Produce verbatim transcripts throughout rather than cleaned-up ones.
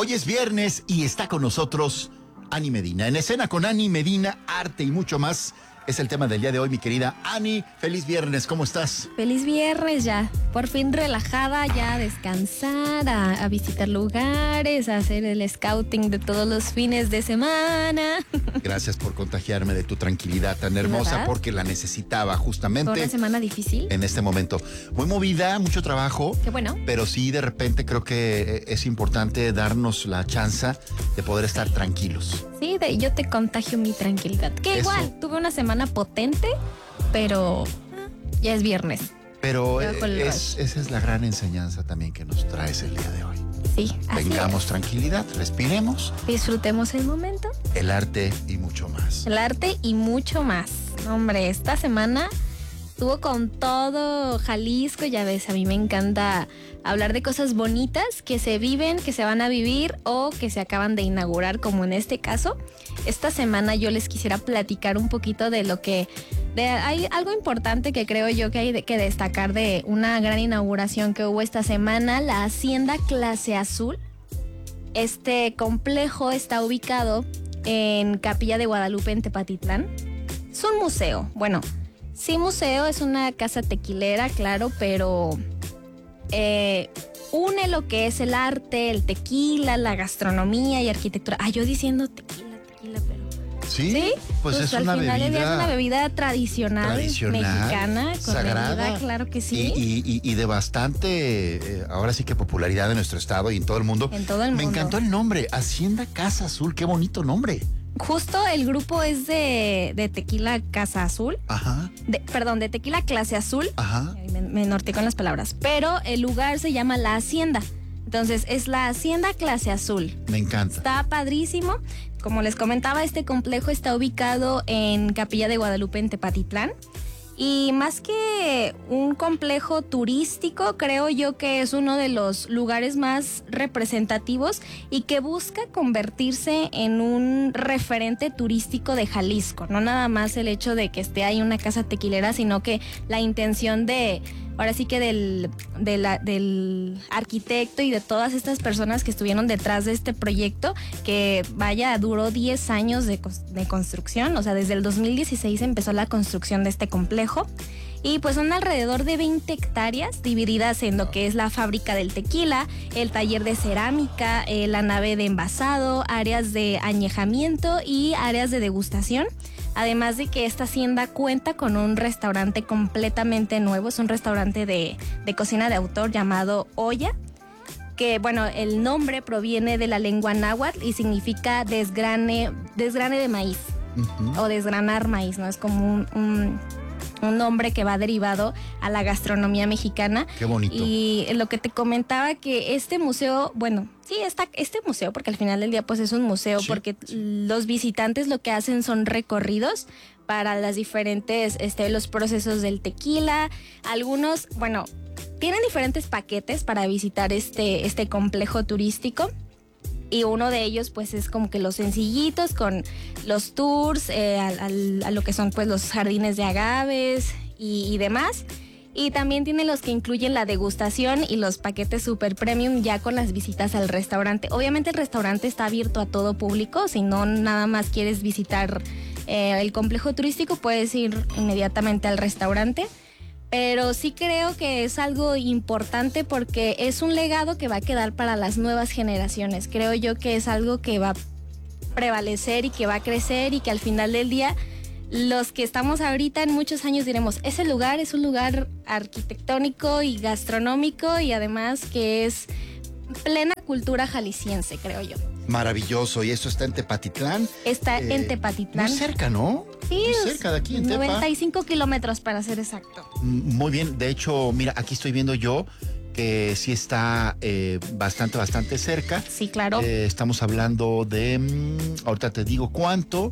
Hoy es viernes y está con nosotros Ani Medina. En escena con Ani Medina, arte y mucho más. Es el tema del día de hoy, mi querida Ani. Feliz viernes, ¿cómo estás? Feliz viernes ya. Por fin relajada, ya a descansar, a, a visitar lugares, a hacer el scouting de todos los fines de semana. Gracias por contagiarme de tu tranquilidad tan hermosa, ¿verdad? porque la necesitaba justamente. Fue una semana difícil. En este momento. Muy movida, mucho trabajo. Qué bueno. Pero sí, de repente creo que es importante darnos la chance de poder estar tranquilos. Sí, de, yo te contagio mi tranquilidad. Que Eso. igual, tuve una semana potente, pero ah, ya es viernes. Pero Ya con el es, esa es la gran enseñanza también que nos traes el día de hoy. Sí, así Tengamos es. tranquilidad, respiremos, Disfrutemos el momento, el arte y mucho más. el arte y mucho más. Hombre, esta semana estuvo con todo Jalisco, ya ves, a mí me encanta hablar de cosas bonitas que se viven, que se van a vivir o que se acaban de inaugurar, como en este caso. Esta semana yo les quisiera platicar un poquito de lo que... De, hay algo importante que creo yo que hay de, que destacar de una gran inauguración que hubo esta semana, la Hacienda Clase Azul. Este complejo está ubicado en Capilla de Guadalupe, en Tepatitlán. Es un museo, bueno... Sí, museo, es una casa tequilera, claro, pero eh, une lo que es el arte, el tequila, la gastronomía y arquitectura. Ah, yo diciendo tequila, tequila, pero... ¿Sí? ¿Sí? Pues, es al una final del día es una bebida bebida tradicional, tradicional, mexicana, con sagrada, bebida, claro que sí. y, y, y de bastante, eh, ahora sí que popularidad en nuestro estado y en todo el mundo. En todo el Me mundo. encantó el nombre, Hacienda Casa Azul, qué bonito nombre. Justo el grupo es de, de Tequila Casa Azul, Ajá, de, perdón, de Tequila Clase Azul. ajá. Me, me norteé con las palabras, pero el lugar se llama La Hacienda. Entonces, es la Hacienda Clase Azul. Me encanta. Está padrísimo. Como les comentaba, este complejo está ubicado en Capilla de Guadalupe, en Tepatitlán. Y más que un complejo turístico, creo yo que es uno de los lugares más representativos y que busca convertirse en un referente turístico de Jalisco. No nada más el hecho de que esté ahí una casa tequilera, sino que la intención de... Ahora sí que del, de la, del arquitecto y de todas estas personas que estuvieron detrás de este proyecto, que vaya, duró diez años de, de construcción, o sea, desde el dos mil dieciséis empezó la construcción de este complejo. Y pues son alrededor de veinte hectáreas divididas en lo que es la fábrica del tequila, el taller de cerámica, eh, la nave de envasado, áreas de añejamiento y áreas de degustación. Además de que esta hacienda cuenta con un restaurante completamente nuevo, es un restaurante de, de cocina de autor llamado Olla, que bueno, el nombre proviene de la lengua náhuatl y significa desgrane, desgrane de maíz, Uh-huh. o desgranar maíz, ¿no? Es como un, un, un nombre que va derivado a la gastronomía mexicana. Qué bonito. Y lo que te comentaba, que este museo, bueno, sí, está este museo, porque al final del día pues es un museo, Sí, porque sí. los visitantes lo que hacen son recorridos para las diferentes, este, los procesos del tequila. Algunos, bueno, tienen diferentes paquetes para visitar este, este complejo turístico. Y uno de ellos pues es como que los sencillitos con los tours, eh, al, al, a lo que son pues los jardines de agaves y, y demás. Y también tiene los que incluyen la degustación y los paquetes super premium ya con las visitas al restaurante. Obviamente el restaurante está abierto a todo público, si no nada más quieres visitar eh, el complejo turístico puedes ir inmediatamente al restaurante. Pero sí creo que es algo importante porque es un legado que va a quedar para las nuevas generaciones. Creo yo que es algo que va a prevalecer y que va a crecer y que al final del día los que estamos ahorita en muchos años diremos, ese lugar es un lugar arquitectónico y gastronómico y además que es plena cultura jalisciense, creo yo. Maravilloso, y eso está en Tepatitlán. Está Eh, en Tepatitlán. Muy cerca, ¿no? Sí, Muy es cerca de aquí en Tepa. noventa y cinco kilómetros para ser exacto. Muy bien, de hecho, mira, aquí estoy viendo yo que sí está eh, bastante, bastante cerca. Sí, claro. Eh, estamos hablando de, mm, ahorita te digo cuánto,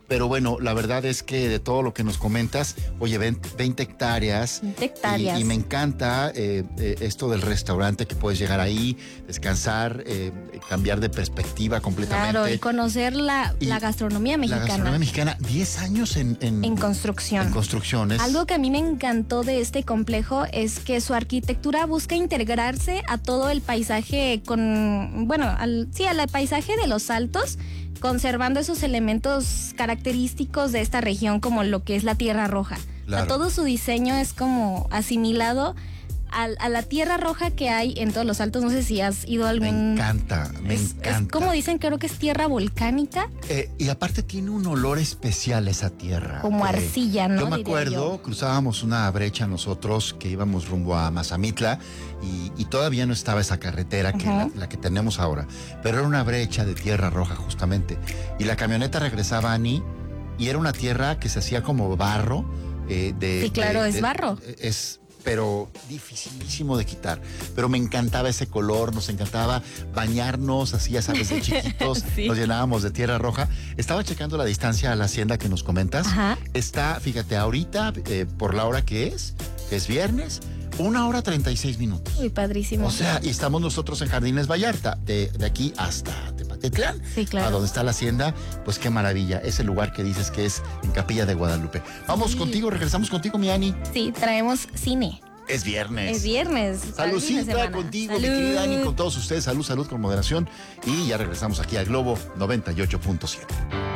pero bueno, la verdad es que de todo lo que nos comentas, oye, veinte hectáreas. veinte hectáreas. Y, y me encanta eh, eh, esto del restaurante, que puedes llegar ahí, descansar, eh, cambiar de perspectiva completamente. Claro, y conocer la, Y la gastronomía mexicana. La gastronomía mexicana, diez años en, en, En construcción. En construcciones. Algo que a mí me encantó de este complejo es que su arquitectura busca integrarse a todo el paisaje con, bueno, al, sí, al paisaje de los Altos, conservando esos elementos característicos de esta región, como lo que es la Tierra Roja. Claro. O sea, todo su diseño es como asimilado a, a la Tierra Roja que hay en todos los Altos. No sé si has ido a algún... Me encanta, me es, encanta. Es como dicen, creo que es tierra volcánica. Eh, y aparte tiene un olor especial esa tierra. Como Eh, arcilla, ¿no? Yo me Diría acuerdo, yo. cruzábamos una brecha nosotros que íbamos rumbo a Mazamitla y, y todavía no estaba esa carretera que Ujú. la, la que tenemos ahora, pero era una brecha de tierra roja justamente. Y la camioneta regresaba a Ani y era una tierra que se hacía como barro. eh, de, Sí, claro, de- es de- barro. Es pero dificilísimo de quitar. Pero me encantaba ese color, nos encantaba bañarnos, así ya sabes, de chiquitos, Sí. nos llenábamos de tierra roja. Estaba checando la distancia a la hacienda que nos comentas. Ajá. Está, fíjate, ahorita, eh, por la hora que es, que es viernes, una hora treinta y seis minutos. Uy, padrísimo. O sea, y estamos nosotros en Jardines Vallarta, de, de aquí hasta Tepatitlán, Sí, claro. a donde está la hacienda, pues qué maravilla, ese lugar que dices que es en Capilla de Guadalupe. Vamos Sí. contigo, regresamos contigo, mi Ani. Sí, traemos cine. Es viernes. Es viernes. al fin de Saludcita semana. contigo, Salud. mi querida Ani, con todos ustedes. Salud, salud con moderación. Y ya regresamos aquí a Globo noventa y ocho punto siete.